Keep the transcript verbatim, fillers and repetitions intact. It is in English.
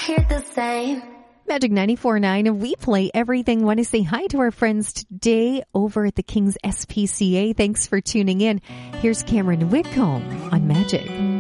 hear the same. Magic ninety-four point nine, we play everything. Want to say hi to our friends today over at the King's S P C A. Thanks for tuning in. Here's Cameron Whitcomb on Magic.